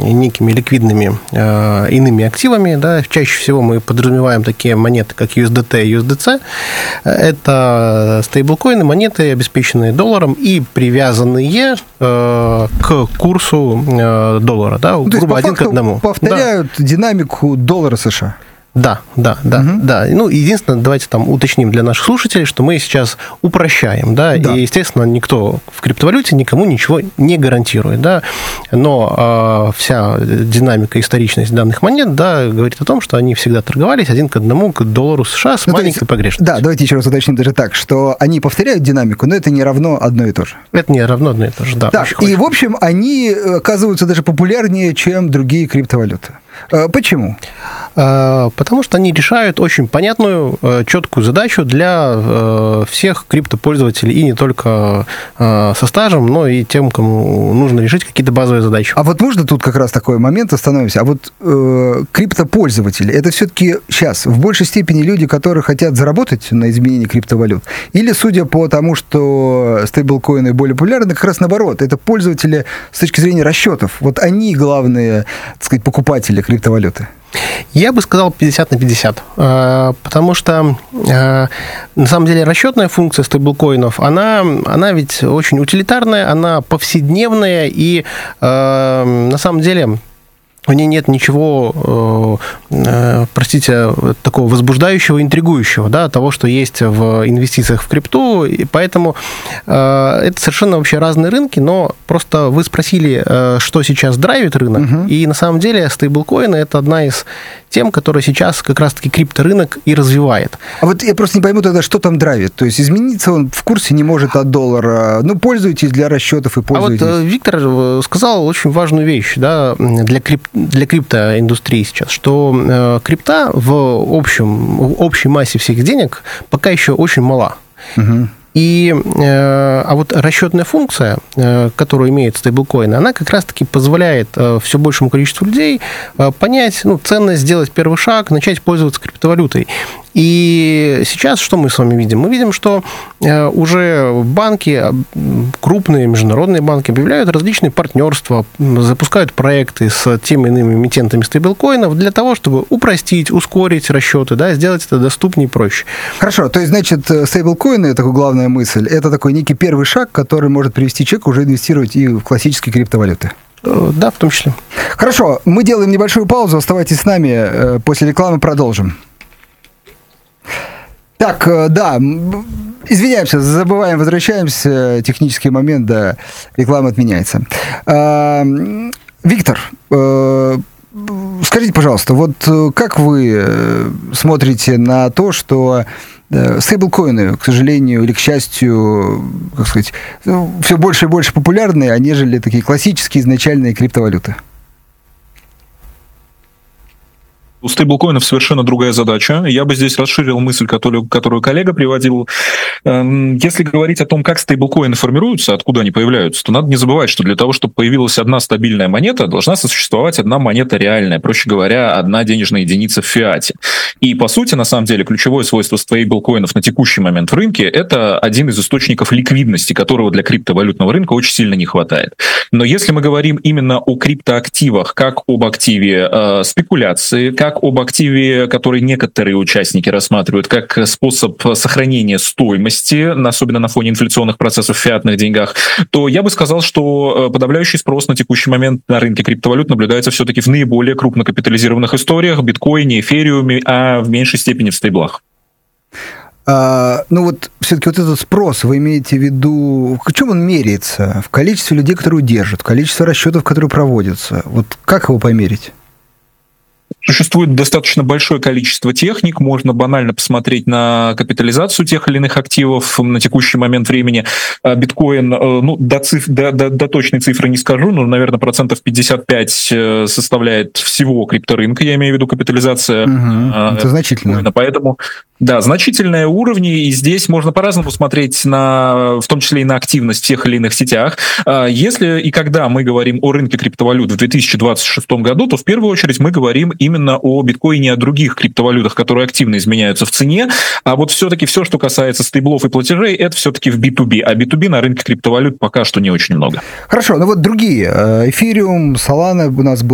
некими ликвидными иными активами. Да. Чаще всего мы подразумеваем такие монеты, как USDT и USDC. Это стейблкоины, монеты, обеспеченные долларом и привязанные к курсу доллара. Да, грубо один к одному. Повторяют динамику доллара США. Да. Ну, единственное, давайте там уточним для наших слушателей, что мы сейчас упрощаем, да, и, естественно, никто в криптовалюте никому ничего не гарантирует, да, но вся динамика, историчность данных монет, да, говорит о том, что они всегда торговались один к одному к доллару США с маленькой погрешностью. Да, давайте еще раз уточним даже так, что они повторяют динамику, но это не равно одно и то же. Это не равно одно и то же, да. Так, и, в общем, они оказываются даже популярнее, чем другие криптовалюты. Почему? Потому что они решают очень понятную, четкую задачу для всех криптопользователей, и не только со стажем, но и тем, кому нужно решить какие-то базовые задачи. А вот можно тут как раз такой момент остановимся? А вот криптопользователи, это все-таки сейчас в большей степени люди, которые хотят заработать на изменении криптовалют? Или, судя по тому, что стейблкоины более популярны, как раз наоборот, это пользователи с точки зрения расчетов. Вот они главные, так сказать, покупатели криптовалюты. Я бы сказал 50 на 50, потому что, на самом деле, расчетная функция стейблкоинов, она ведь очень утилитарная, она повседневная, и, на самом деле, в ней нет ничего, простите, такого возбуждающего, интригующего, да, того, что есть в инвестициях в крипту, и поэтому это совершенно вообще разные рынки, но просто вы спросили, что сейчас драйвит рынок, и на самом деле стейблкоины – это одна из тем, которая сейчас как раз-таки крипторынок и развивает. А вот я просто не пойму тогда, что там драйвит. То есть измениться он в курсе не может от доллара. Ну, пользуйтесь для расчетов и пользуйтесь. А вот Виктор сказал очень важную вещь, да, для криптоиндустрии сейчас, что крипта в общей массе всех денег пока еще очень мала. А вот расчетная функция, которую имеет стейблкоины, она как раз-таки позволяет все большему количеству людей понять ценность, сделать первый шаг, начать пользоваться криптовалютой. И сейчас что мы с вами видим? Мы видим, что уже банки, крупные международные банки объявляют различные партнерства, запускают проекты с теми иными эмитентами стейблкоинов для того, чтобы упростить, ускорить расчеты, да, сделать это доступнее и проще. Хорошо, то есть, значит, стейблкоины, это главная мысль, это такой некий первый шаг, который может привести человека уже инвестировать и в классические криптовалюты. Да, в том числе. Хорошо, мы делаем небольшую паузу, оставайтесь с нами, после рекламы продолжим. Так, да, извиняемся, забываем, возвращаемся, технический момент, да, реклама отменяется. Виктор, скажите, пожалуйста, вот как вы смотрите на то, что стейблкоины, к сожалению или к счастью, как сказать, все больше и больше популярны, нежели такие классические изначальные криптовалюты? У стейблкоинов совершенно другая задача. Я бы здесь расширил мысль, которую коллега приводил. Если говорить о том, как стейблкоины формируются, откуда они появляются, то надо не забывать, что для того, чтобы появилась одна стабильная монета, должна существовать одна монета реальная, проще говоря, одна денежная единица в фиате. И, по сути, на самом деле, ключевое свойство стейблкоинов на текущий момент в рынке – это один из источников ликвидности, которого для криптовалютного рынка очень сильно не хватает. Но если мы говорим именно о криптоактивах, как об активе спекуляции, как об активе, который некоторые участники рассматривают как способ сохранения стоимости, особенно на фоне инфляционных процессов в фиатных деньгах, то я бы сказал, что подавляющий спрос на текущий момент на рынке криптовалют наблюдается все-таки в наиболее крупнокапитализированных историях, биткоине, эфириуме, а в меньшей степени в стейблах. Ну вот все-таки вот этот спрос, вы имеете в виду, в чем он меряется? В количестве людей, которые удержат, в количестве расчетов, которые проводятся. Вот как его померить? Существует достаточно большое количество техник, можно банально посмотреть на капитализацию тех или иных активов на текущий момент времени. Биткоин, до точной цифры не скажу, но, наверное, 55% составляет всего крипторынка, я имею в виду капитализация. Это значительно. Поэтому, да, значительные уровни, и здесь можно по-разному смотреть в том числе и на активность в тех или иных сетях. Если и когда мы говорим о рынке криптовалют в 2026 году, то в первую очередь мы говорим именно о биткоине и о других криптовалютах, которые активно изменяются в цене, а вот все-таки все, что касается стейблов и платежей, это все-таки в B2B, а B2B на рынке криптовалют пока что не очень много. Хорошо, ну вот другие, эфириум, Solana у нас был